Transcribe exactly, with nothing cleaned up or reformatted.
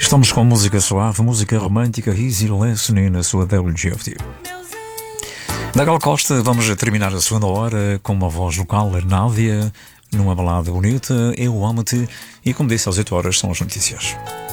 Estamos com música suave, música romântica, easy listening na sua W G F T. Da Gal Costa, vamos terminar a segunda hora com uma voz local, Nádia, numa balada bonita, Eu Amo-te, e como disse, às oito horas são as notícias.